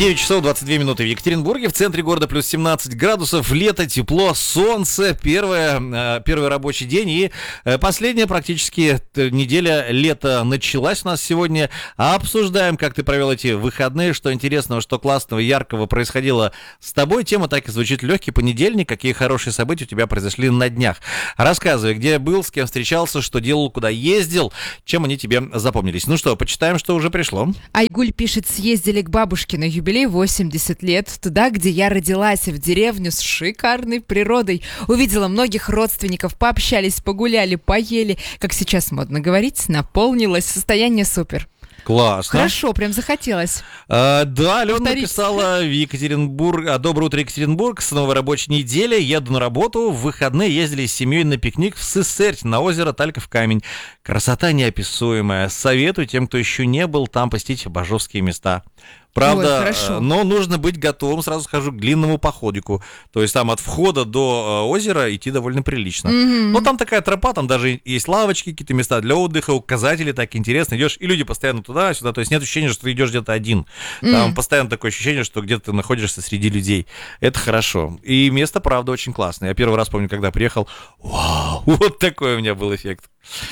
9 часов 22 минуты в Екатеринбурге, в центре города плюс 17 градусов, лето, тепло, солнце, первый рабочий день и последняя практически неделя лета началась у нас сегодня. Обсуждаем, как ты провел эти выходные, что интересного, что классного, яркого происходило с тобой. Тема так и звучит: легкий понедельник, какие хорошие события у тебя произошли на днях. Рассказывай, где был, с кем встречался, что делал, куда ездил, чем они тебе запомнились. Ну что, почитаем, что уже пришло. Айгуль пишет: съездили к бабушке на юбилей 80 лет, туда, где я родилась, в деревню с шикарной природой. Увидела многих родственников, пообщались, погуляли, поели. Как сейчас модно говорить, наполнилось, состояние супер. Классно. Хорошо, прям захотелось. Да, Алена написала в Екатеринбург. Доброе утро, Екатеринбург. С новой рабочей недели. Еду на работу. В выходные ездили с семьей на пикник в Сысерть, на озеро Тальков-Камень. Красота неописуемая. Советую тем, кто еще не был там, посетить бажовские места. Правда, но нужно быть готовым, сразу скажу, к длинному походику. То есть там от входа до озера идти довольно прилично. Но там такая тропа, там даже есть лавочки, какие-то места для отдыха, указатели, так интересно. Идешь, и люди постоянно туда-сюда. То есть нет ощущения, что ты идешь где-то один. Там постоянно такое ощущение, что где-то ты находишься среди людей. Это хорошо. И место, правда, очень классное. Я первый раз помню, когда приехал. Вау! Вот такой у меня был эффект.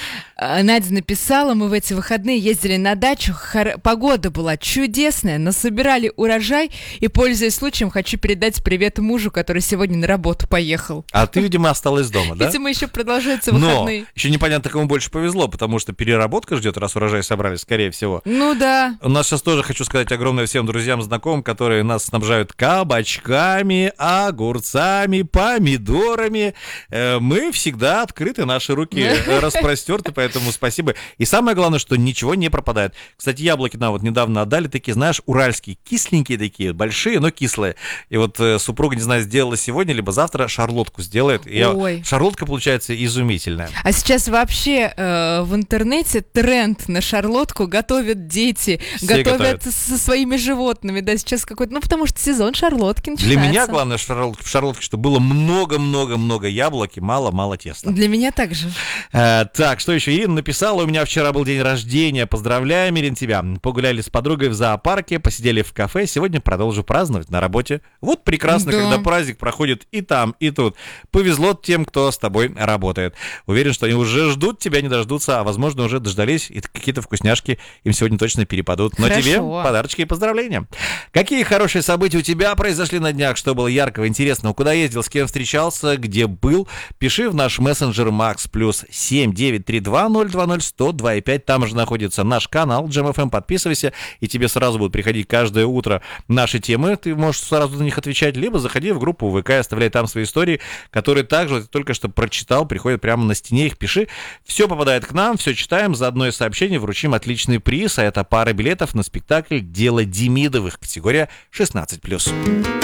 Надя написала: мы в эти выходные ездили на дачу, погода была чудесная, насобирали урожай, и, пользуясь случаем, хочу передать привет мужу, который сегодня на работу поехал. А ты, видимо, осталась дома, да? Видимо, еще продолжаются выходные. Но еще непонятно, кому больше повезло, потому что переработка ждет, раз урожай собрали, скорее всего. Ну да. У нас сейчас тоже, хочу сказать огромное всем друзьям, знакомым, которые нас снабжают кабачками, огурцами, помидорами. Мы всегда открыты, наши руки распростерты, поэтому спасибо. И самое главное, что ничего не пропадает. Кстати, яблоки нам вот недавно отдали, такие, знаешь, уральские, кисленькие такие, большие, но кислые. И вот супруга, не знаю, сделала сегодня, либо завтра шарлотку сделает. И шарлотка получается изумительная. А сейчас вообще в интернете тренд на шарлотку готовят дети, готовят со своими животными. Да, сейчас какой-то, ну, потому что сезон шарлотки начинается. Для меня главное в шарлотке, чтобы было много-много-много яблок и мало-мало теста. Для меня также. Так, что еще? Ирина написала: у меня вчера был день рождения. Поздравляем, Ирина, тебя. Погуляли с подругой в зоопарке, посидели в кафе. Сегодня продолжу праздновать на работе. Вот прекрасно, когда праздник проходит и там, и тут. Повезло тем, кто с тобой работает. Уверен, что они уже ждут тебя, не дождутся, а, возможно, уже дождались, и какие-то вкусняшки им сегодня точно перепадут. Но тебе подарочки и поздравления. Какие хорошие события у тебя произошли на днях? Что было яркого, интересного? Куда ездил, с кем встречался, где был? Пиши в наш мессенджер Max +7 932 020 102 5. Там же находится наш канал Jam FM. Подписывайся, и тебе сразу будут приходить каждое утро наши темы. Ты можешь сразу на них отвечать, либо заходи в группу ВК и оставляй там свои истории, которые также ты только что прочитал, приходят прямо на стене, их пиши. Все попадает к нам, все читаем. За одно сообщение вручим отличный приз, а это пара билетов на спектакль «Дело Демидовых», категория 16+.